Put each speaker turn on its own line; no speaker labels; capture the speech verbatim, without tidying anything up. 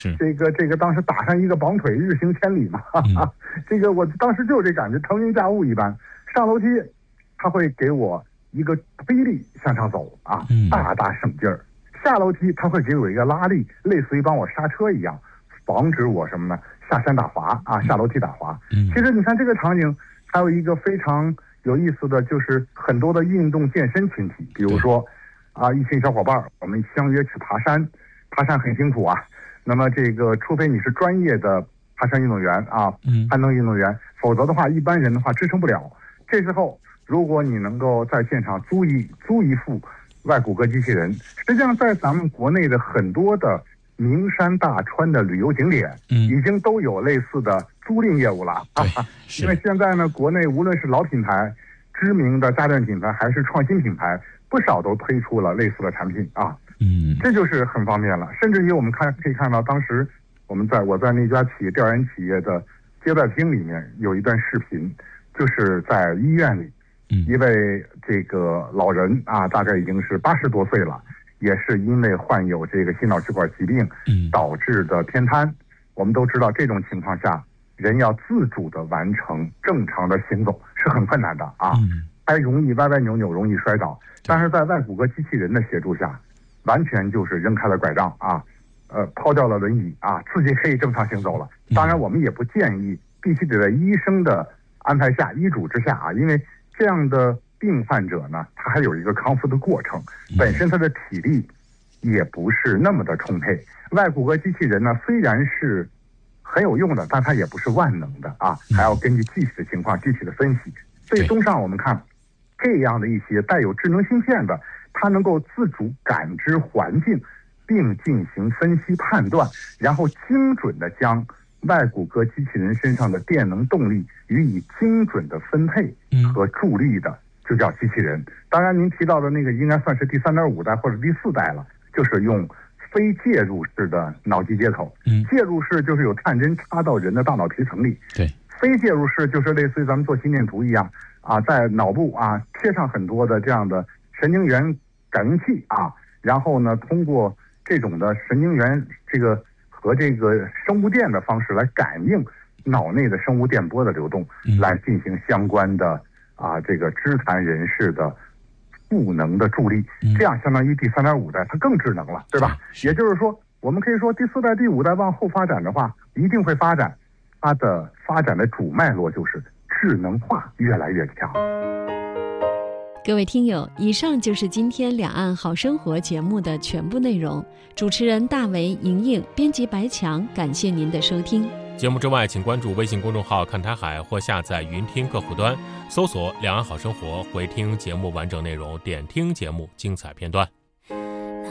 这个这个当时打上一个绑腿，日行千里嘛，哈哈、嗯、这个我当时就有这感觉，腾云驾雾一般。上楼梯，他会给我一个推力向上走啊，大大省劲儿。下楼梯，他会给我一个拉力，类似于帮我刹车一样，防止我什么呢？下山打滑啊，下楼梯打滑。嗯，其实你看这个场景，还有一个非常有意思的就是很多的运动健身群体，比如说啊，一群小伙伴，我们相约去爬山，爬山很辛苦啊。那么这个，除非你是专业的爬山运动员啊，攀登运动员，否则的话，一般人的话支撑不了。这时候，如果你能够在现场租一租一副外骨骼机器人，实际上在咱们国内的很多的名山大川的旅游景点，嗯，已经都有类似的租赁业务了。
对，
因为现在呢，国内无论是老品牌、知名的家电品牌，还是创新品牌，不少都推出了类似的产品啊。嗯，这就是很方便了。甚至于我们看可以看到，当时我们在我在那家企业调研企业的接待厅里面有一段视频，就是在医院里，嗯，一位这个老人啊，大概已经是八十多岁了，也是因为患有这个心脑血管疾病，嗯，导致的偏瘫。我们都知道，这种情况下，人要自主的完成正常的行走是很困难的啊，嗯，还容易歪歪扭扭，容易摔倒。但是在外骨骼机器人的协助下，完全就是扔开了拐杖啊，呃，抛掉了轮椅啊，自己可以正常行走了。当然，我们也不建议必须得在医生的安排下、医嘱之下啊，因为这样的病患者呢，他还有一个康复的过程，本身他的体力也不是那么的充沛。外骨骼机器人呢，虽然是很有用的，但它也不是万能的啊，还要根据具体的情况具体的分析。所以综上我们看，这样的一些带有智能芯片的，它能够自主感知环境，并进行分析判断，然后精准的将外骨骼机器人身上的电能动力予以精准的分配和助力的，就叫机器人。当然您提到的那个应该算是第三点五代或者第四代了，就是用非介入式的脑机接口。嗯，介入式就是有探针插到人的大脑皮层里，
对，
非介入式就是类似于咱们做心电图一样啊，在脑部啊贴上很多的这样的神经元感应器啊，然后呢，通过这种的神经元这个和这个生物电的方式来感应脑内的生物电波的流动，嗯，来进行相关的啊这个肢残人士的赋能的助力，嗯，这样相当于第三点五代它更智能了，对吧？也就是说，我们可以说第四代、第五代往后发展的话，一定会发展，它的发展的主脉络就是智能化越来越强。
各位听友，以上就是今天两岸好生活节目的全部内容。主持人大为、莹莹，编辑白强，感谢您的收听。
节目之外，请关注微信公众号看台海或下载云听客户端，搜索两岸好生活，回听节目完整内容，点听节目精彩片段。